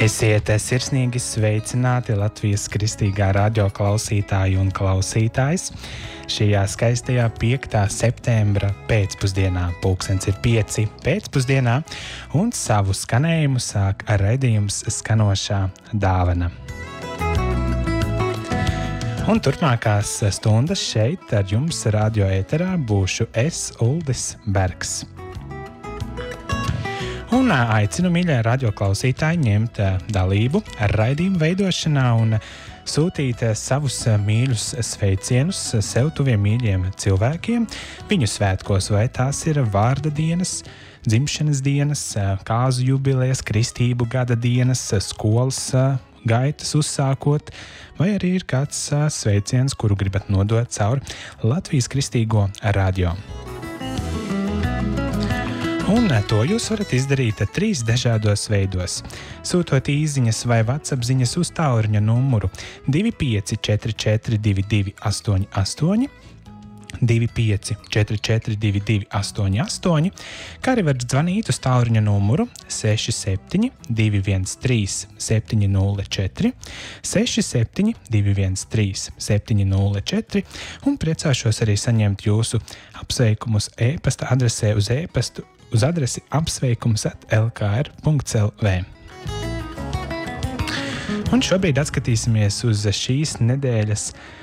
Esiet sirsnīgi sveicināti Latvijas kristīgā radio klausītāji un klausītājs. Šajā skaistajā 5. septembra pēcpusdienā, pulkstens ir 5 pēcpusdienā, un savu skanējumu sāk raidījums Skanošā dāvana. Un turpmākās stundas šeit ar jums radio ēterā būšu es, Uldis Bergs. Un aicinu mīļie radioklausītāji ņemt dalību raidījumu veidošanā un sūtīt savus mīļus sveicienus sev tuviem mīļiem cilvēkiem viņu svētkos, vai tās ir vārda dienas, dzimšanas dienas, kāzu jubilejas, kristību gada dienas, skolas gaitas uzsākot, vai arī ir kāds sveiciens, kuru gribat nodot caur Latvijas kristīgo radio. Un to jūs varat izdarīt 3 dažādos veidos. Sūtot īziņas vai WhatsApp ziņas uz tālruņa numuru 25442288, 25442288, kā arī varat zvanīt uz tālruņa numuru 67213704, 67213704, un priecāšos arī saņemt jūsu apsveikumus e-pasta adresē uz adresi apsveikums@lkr.lv. Un šobrīd atskatīsimies uz šīs nedēļas